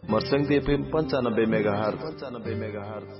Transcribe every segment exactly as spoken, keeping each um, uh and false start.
मर्सङ्गी FM पञ्चानब्बे megahertz पञ्चानब्बे megahertz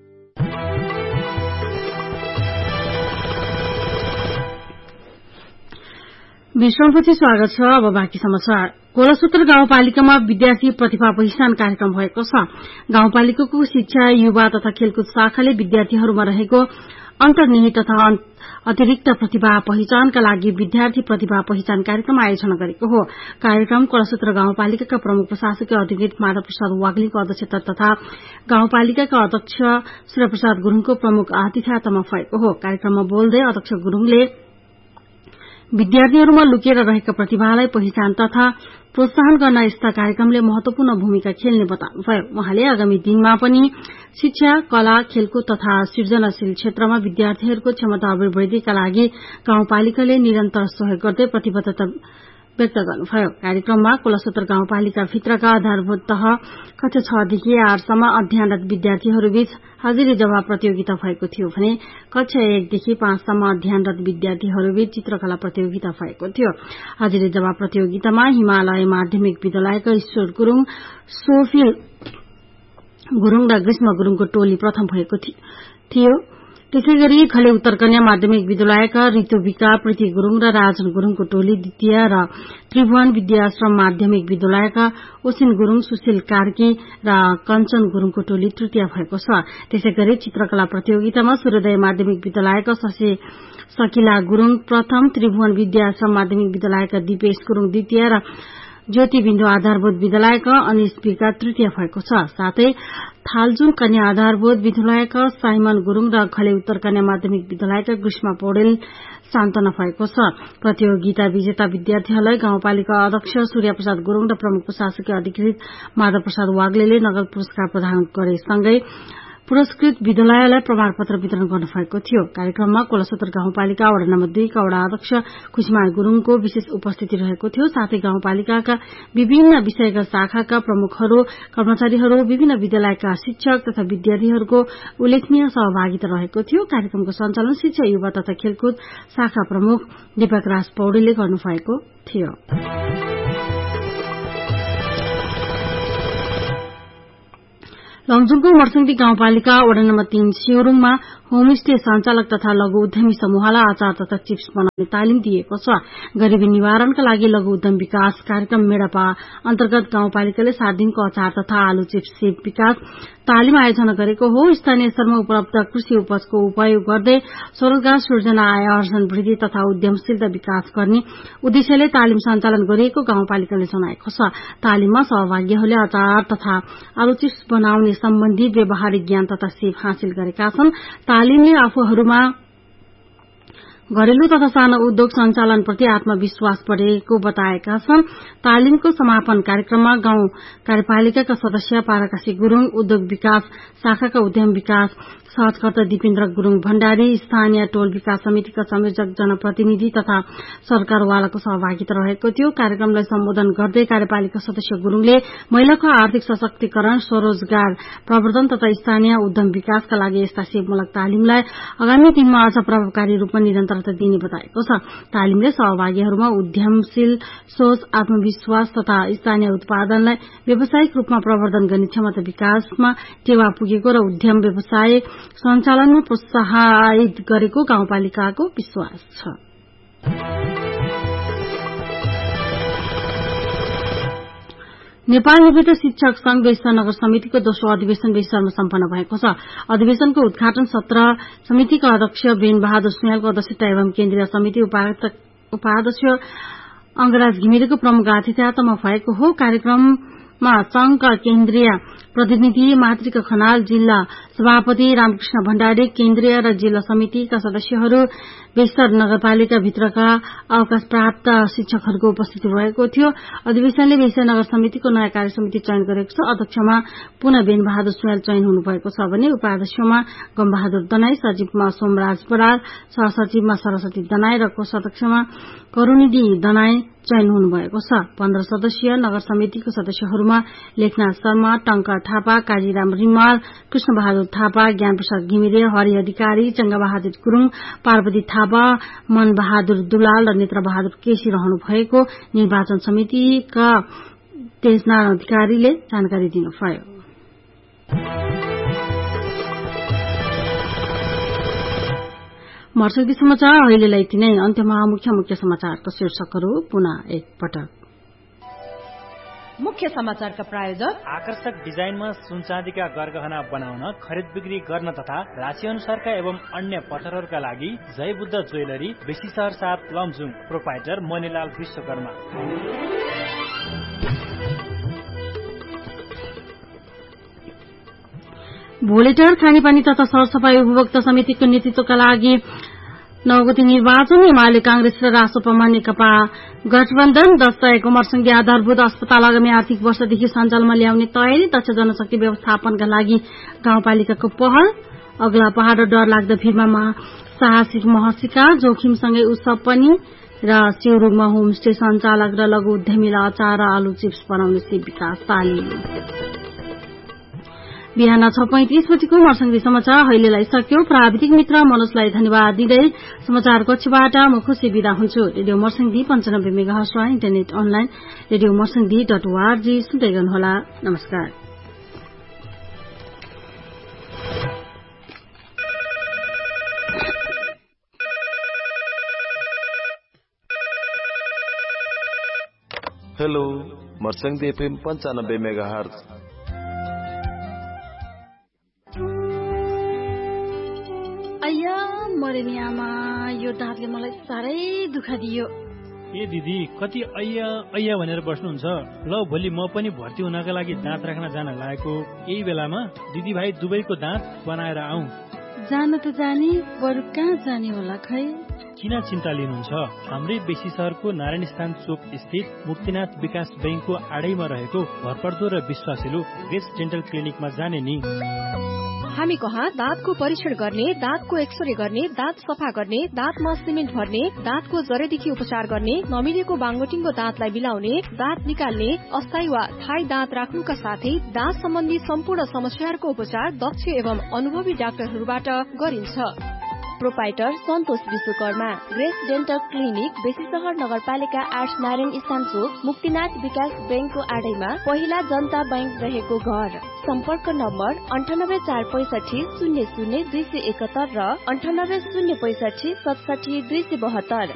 विश्रामपछि स्वागत छ। अब बाँकी समाचार। कोलसूत्र गाउँपालिकामा विद्यार्थी प्रतिभा पहिचान कार्यक्रम भएको छ। गाउँपालिकाको शिक्षा, युवा तथा खेलकुद शाखाले विद्यार्थीहरूमा रहेको अन्तर्निहित तथा अतिरिक्त प्रतिभा पहिचानका लागि विद्यार्थी प्रतिभा पहिचान कार्यक्रम आयोजना गरेको हो। कार्यक्रम कोलसूत्र गाउँपालिकाका प्रमुख प्रशासकीय अधिकृत माधव प्रसाद वाग्लीको अध्यक्षता तथा गाउँपालिकाका अध्यक्ष सूर्यप्रसाद गुरूङको प्रमुख आतिथ्यतामा भएको हो। कार्यक्रममा बोल्दै अध्यक्ष गुरूङले विद्यार्थीहरूमा लुकेर रहेका प्रतिभालाई पहिचान तथा प्रोत्साहन गर्न यस्ता कार्यक्रमले महत्वपूर्ण भूमिका खेल्ने बताउनुभयो। उहाँले आगामी दिनमा पनि शिक्षा, कला, खेलकुद तथा सृजनशील क्षेत्रमा विद्यार्थीहरूको क्षमता अभिवृद्धिका लागि गाउँपालिकाले निरन्तर सहयोग गर्दै प्रतिबद्धता व्यक्त गर्नुभयो। कार्यक्रममा कोलसूत्र गाउँपालिका भित्रका आधारभूत तह कक्षा छदेखि आठसम्म अध्ययनरत विद्यार्थीहरूबीच हाजिरी जवाब प्रतियोगिता भएको थियो भने कक्षा एकदेखि पाँचसम्म अध्ययनरत विद्यार्थीहरूबीच चित्रकला प्रतियोगिता भएको थियो। हाजिरी जवाब प्रतियोगितामा हिमालय माध्यमिक विद्यालयका ईश्वर गुरूङ, सोफिल गुरूङ र ग्रीष्म गुरूङको टोली प्रथम भएको थियो। त्यसै गरी खले उत्तर कन्या माध्यमिक विद्यालयका ऋतुविका, प्रीति गुरूङ र राजन गुरूङको टोली द्वितीय र त्रिभुवन विद्याश्रम माध्यमिक विद्यालयका ओसिन गुरूङ, सुशील कार्की र कञ्चन गुरूङको टोली तृतीय भएको छ। त्यसै गरी चित्रकला प्रतियोगितामा सूर्योदय माध्यमिक विद्यालयका शशि सकिला गुरूङ प्रथम, त्रिभुवन विद्याश्रम माध्यमिक विद्यालयका दिपेश गुरूङ द्वितीय र ज्योति बिन्दु आधारभूत विद्यालयका अनिश बिका तृतीय भएको छ। साथै थालजुङ कन्या आधारभूत विद्यालयका साइमन गुरूङ र खले उत्तर कन्या माध्यमिक विद्यालयका ग्रीष्म पौडेल सान्तना भएको छ। प्रतियोगिता विजेता विद्यार्थीहरूलाई गाउँपालिका अध्यक्ष सूर्यप्रसाद गुरूङ र प्रमुख प्रशासकीय अधिकृत माधव प्रसाद वाग्लेले नगद पुरस्कार प्रदान गरेसँगै पुरस्कृत विद्यालयलाई प्रमाणपत्र वितरण गर्नुभएको थियो। कार्यक्रममा कोलसूत्र गाउँपालिका वडा नम्बर दुईका वडा अध्यक्ष खुशीमान गुरूङको विशेष उपस्थिति रहेको थियो। साथै गाउँपालिकाका विभिन्न विषयका शाखाका प्रमुखहरू, कर्मचारीहरू, विभिन्न विद्यालयका शिक्षक तथा विद्यार्थीहरूको उल्लेखनीय सहभागिता रहेको थियो। कार्यक्रमको सञ्चालन शिक्षा, युवा तथा खेलकुद शाखा प्रमुख दीपक राज पौडेलले गर्नुभएको थियो। लमजुङको मर्सङ्गी गाउँपालिका वडा नम्बर तीन सियोरुङमा होमस्टे संचालक तथा लघु उद्यमी समूहलाई अचार तथा चिप्स बनाउने तालिम दिएको छ। गरीबी निवारणका लागि लघु उद्यम विकास कार्यक्रम मेडपा अन्तर्गत गाउँपालिकाले सात दिनको अचार तथा आलु चिप्स सेप विकास तालिम आयोजना गरेको हो। स्थानीय स्तरमा उपलब्ध कृषि उपजको उपयोग गर्दै स्वरोजगार सृजना, आय आर्जन वृद्धि तथा उद्यमशीलता विकास गर्ने उद्देश्यले तालिम सञ्चालन गरिएको गाउँपालिकाले जनाएको छ। तालिममा सहभागीहरूले अचार तथा आलु चिप्स बनाउने सम्बन्धी व्यावहारिक ज्ञान तथा सिप हासिल गरेका छन्। तालिमले आफूहरूमा घरेलु तथा सानो उद्योग सञ्चालनप्रति आत्मविश्वास बढ़ेको बताएका छन्। तालिमको समापन कार्यक्रममा गाउँ कार्यपालिकाका सदस्य पारकाशी गुरूङ, उद्योग विकास शाखाका उद्यम विकास सहजकर्ता दिपेन्द्र गुरूङ भण्डारी, स्थानीय टोल विकास समितिका संयोजक जनप्रतिनिधि तथा सरकारवालाको सहभागिता रहेको थियो। कार्यक्रमलाई सम्बोधन गर्दै कार्यपालिका सदस्य गुरूङले महिलाको आर्थिक सशक्तिकरण, स्वरोजगार प्रवर्धन तथा स्थानीय उद्यम विकासका लागि यस्ता सेवामूलक तालिमलाई आगामी दिनमा अझ प्रभावकारी रूपमा निरन्तरता दिने बताएको छ। तालिमले सहभागीहरूमा उद्यमशील सोच, आत्मविश्वास तथा स्थानीय उत्पादनलाई व्यावसायिक रूपमा प्रवर्धन गर्ने क्षमता विकासमा टेवा पुगेको र उद्यम व्यवसाय सञ्चालनमा प्रोत्साहित गरेको गाउँपालिकाको विश्वास छ। नेपाल निवृत्त शिक्षक संघ बेसर नगर समितिको दोस्रो अधिवेशन बेसरमा सम्पन्न भएको छ। अधिवेशनको उद्घाटन सत्र समितिका अध्यक्ष बेन बहादुर सुयालको अध्यक्षता एवं केन्द्रीय समिति उपाध्यक्ष अंगराज घिमिरेको प्रमुख आतिथ्यतामा भएको हो। कार्यक्रममा संघका केन्द्रीय प्रतिनिधि मातृका खनाल, जिल्ला सभापति रामकृष्ण भण्डारी, केन्द्रीय र जिल्ला समितिका सदस्यहरू, बेसर नगरपालिका भित्रका अवकाश प्राप्त शिक्षकहरूको उपस्थिति रहेको थियो। अधिवेशनले बेसर नगर समितिको नयाँ कार्य समिति चयन गरेको छ। अध्यक्षमा पुनः बेन बहादुर सुयाल चयन हुनुभएको छ भने उपाध्यक्षमा गमबहादुर दनाई, सचिवमा सोमराज बराल, सहसचिवमा सरस्वती दनाई र कोषाध्यक्षमा करूणिदी दनाई चयन हुनुभएको छ। पन्ध्र सदस्यीय नगर समितिको सदस्यहरूमा लेखनाथ शर्मा, टंका थापा, काजीराम रिमाल, कृष्ण बहादुर थापा, ज्ञान प्रसाद घिमिरे, हरि अधिकारी, चंगाबहादुर गुरूङ, पार्वती थापा, मन बहादुर दुलाल र नेत्र बहादुर केसी रहनु भएको निर्वाचन समितिका तेजनारायण अधिकारीले जानकारी दिनुभयो। मर्सदी समाचार अहिलेलाई यति नै। अन्त्यमा मुख्य मुख्य समाचारको शीर्षकहरू पुनः एक पटक। मुख्य समाचारका प्रायोजक आकर्षक डिजाइनमा सुनचाँदीका गरगहना बनाउन, खरिद बिक्री गर्न तथा राशि अनुसारका एवं अन्य पत्थरहरूका लागि जय बुद्ध ज्वेलरी, बेसी सहर सात, लमजुङ। प्रोपाइटर मणिलाल विश्वकर्मा। भोलेटार खानेपानी तथा सरसफाई उपभोक्ता समितिको नेतृत्वका लागि नवगति निर्वाचन। एमाले कांग्रेस र रासोपामा नेकपा गठबन्धन। दश तयको मर्सङ्गी आधारभूत अस्पताल आगामी आर्थिक वर्षदेखि सञ्चालनमा ल्याउने तयारी। दक्ष जनशक्ति व्यवस्थापनका लागि गाउँपालिकाको पहल। अग्ला पहाड़ र डर लाग्दो भिरमा साहसिक महसिका जोखिमसँगै उत्सव पनि। र चिउरुङमा होमस्टे सञ्चालक र लघु उद्यमीलाई अचार र आलु चिप्स बनाउने शिव विकास तालिम। बिहान छ पैंतिस बजेको मर्सङ्गी समाचार अहिलेलाई सक्यो। प्राविधिक मित्र मनोजलाई धन्यवाद दिँदै समाचार कक्षबाट म खुशी विदा हुन्छु। रेडियो मर्सङ्गी पञ्चानब्बे मेगाहर्जमा internet online radio मर्सङ्गी dot ORG सुन्दै गर्नुहोला। नमस्कार। हेलो मर्सङ्गी एफएम पञ्चानब्बे मेगाहर्ज। मरे नि आमा, यो दाँतले मलाई साह्रै दुःख दियो। ए दिदी, कति अय्या अय्या भनेर बस्नुहुन्छ? ल भोलि म पनि भर्ती हुनका लागि दाँत राख्न जान लागेको यही बेलामा दिदी भाइ दुबईको दाँत बनाएर आऊ। जान त जाने, बरु कहाँ जाने होला खै? किन चिन्ता लिनुहुन्छ? हाम्रै बेसी शहरको नारायण स्थान चोक स्थित मुक्तिनाथ विकास बैंकको आडैमा रहेको भरपर्दो र विश्वासिलो गेस्ट डेन्टल क्लिनिकमा जाने नि। हामी कहाँ दाँतको परीक्षण गर्ने, दाँतको एक्सरे गर्ने, दाँत सफा गर्ने, दाँतमा सिमेन्ट भर्ने, दाँतको जरेदेखि उपचार गर्ने, नमिलेको बाङ्गोटिङको दाँतलाई मिलाउने, दाँत निकाल्ने, अस्थायी वा थायी दाँत राख्नुका साथै दाँत सम्बन्धी सम्पूर्ण समस्याहरूको उपचार दक्ष एवं अनुभवी डाक्टरहरूबाट गरिन्छ। प्रोपाइटर सन्तोष विश्वकर्मा। ग्रेस डेन्टल क्लिनिक बेसी शहर नगरपालिका आठ नारायण स्थान चोक मुक्तिनाथ विकास बैंकको आडैमा पहिला जनता बैंक रहेको घर। सम्पर्क नम्बर अन्ठानब्बे चार पैसठी शून्य शून्य दुई सय एकहत्तर र अन्ठानब्बे शून्य पैसठी सतसाठी दुई सय बहत्तर।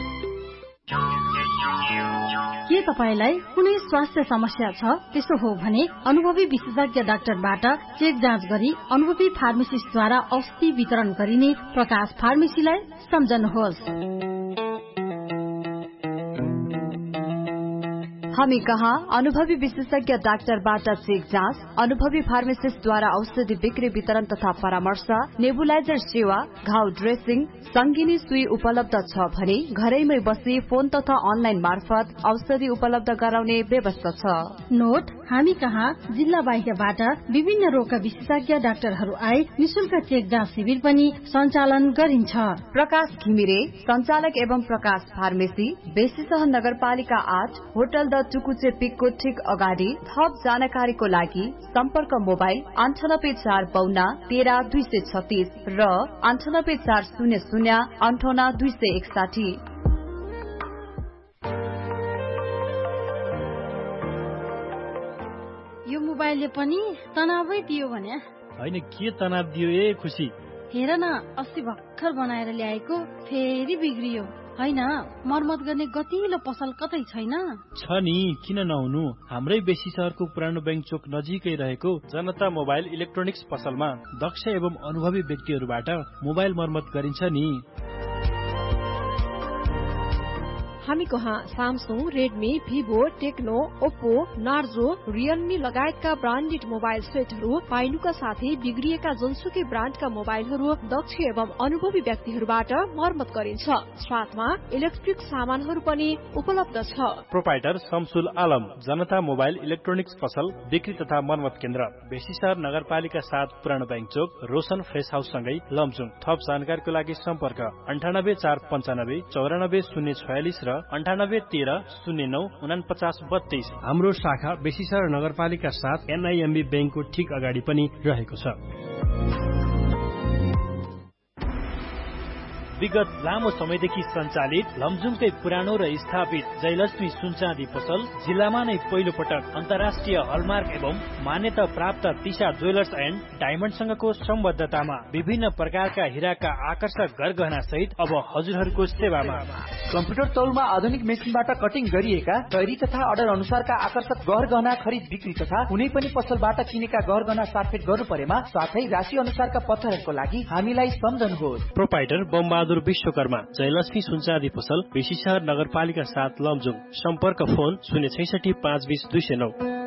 के तपाईलाई कुनै स्वास्थ्य समस्या छ? त्यसो हो भने अनुभवी विशेषज्ञ डाक्टरबाट चेक जाँच गरी अनुभवी फार्मेसिस्टद्वारा औषधि वितरण गरिने प्रकाश फार्मेसीलाई सम्झनुहोस्। हामी कहाँ अनुभवी विशेषज्ञ डाक्टरबाट चेक जाँच, अनुभवी फार्मेसिस्टद्वारा औषधि बिक्री वितरण तथा परामर्श, नेबुलाइजर सेवा, घाउ ड्रेसिङ, संगिनी सुई उपलब्ध छ भने घरैमै बसी फोन तथा अनलाइन मार्फत औषधि उपलब्ध गराउने व्यवस्था छ। नोट, हामी कहाँ जिल्ला बाहिरबाट विभिन्न रोगका विशेषज्ञ डाक्टरहरू आए निशुल्क चेक जाँच शिविर पनि सञ्चालन गरिन्छ। प्रकाश घिमिरे संचालक एवं प्रकाश फार्मेसी, बेसी शहर नगरपालिका आठ, होटल द टुकुचे पिकको ठिक अगाडि। थप जानकारीको लागि सम्पर्क मोबाइल अन्ठानब्बे चार बाउन्न तेह्र दुई सय छत्तीस र अन्ठानब्बे चार शून्य शून्य अन्ठाउन्न दुई सय एकसाठी। यो मोबाइलले पनि तनावै दियो भने? होइन, के तनाव दियो ए खुसी? हेर न, अस्ति भर्खर बनाएर ल्याएको फेरि बिग्रियो। होइन, मर्मत गर्ने गतिलो पसल कतै छैन? छ नि, किन नहुनु? हाम्रै बेसी शहरको पुरानो बैंक चोक नजिकै रहेको जनता मोबाइल इलेक्ट्रोनिक्स पसलमा दक्ष एवं अनुभवी व्यक्तिहरूबाट मोबाइल मर्मत गरिन्छ नि। हामी कहाँ Samsung, Redmi, Vivo, Tecno, Oppo, Narzo, Realme लगायतका ब्रान्डेड मोबाइल सेटहरू पाइनुका साथै बिग्रिएका जुनसुकै ब्रान्डका मोबाइलहरू दक्ष एवं अनुभवी व्यक्तिहरूबाट मर्मत गरिन्छ। साथमा इलेक्ट्रिक सामानहरू पनि उपलब्ध छ। प्रोपाइटर शमसुल आलम, जनता मोबाइल इलेक्ट्रोनिक्स पसल, बिक्री तथा मर्मत केन्द्र, बेसी शहर नगरपालिका सात, पुरानो बैंक चोक, रोशन फ्रेस हाउस सँगै लमजुङ। थप जानकारीको लागि सम्पर्क अन्ठानब्बे चार पञ्चानब्बे चौरानब्बे शून्य छयालिस र अन्ठानब्बे तेह्र शून्य नौ उनापचास बत्तीस। हाम्रो शाखा बेसी शहर नगरपालिका साथ एनआईएमबी बैंकको ठिक अगाडि पनि रहेको छ। विगत लामो समयदेखि सञ्चालित लमजुङकै पुरानो र स्थापित जयलक्ष्मी सुनचाँदी पसल जिल्लामा नै पहिलो पटक अन्तर्राष्ट्रिय हलमार्क एवं मान्यता प्राप्त तिशा ज्वेलर्स एन्ड डायमण्डसँगको सम्बद्धतामा विभिन्न प्रकारका हिराका आकर्षक गरगहना सहित अब हजुरहरूको सेवामा कम्प्युटर तौलमा आधुनिक मेसिनबाट कटिङ गरिएका तयारी तथा अर्डर अनुसारका आकर्षक गहना खरिद बिक्री तथा कुनै पनि पसलबाट किनेका गहना साटफेट गर्नु परेमा साथै राशि अनुसारका पत्थरहरूको लागि हामीलाई सम्झनुहोस्। प्रोपाइटर बमबहादुर विश्वकर्मा जयलक्ष्मी सुनचाँदी पसल बेसीशहर नगरपालिका सात लमजुङ। सम्पर्क फोन शून्य छैसठी पाँच बीस दुई सय नौ।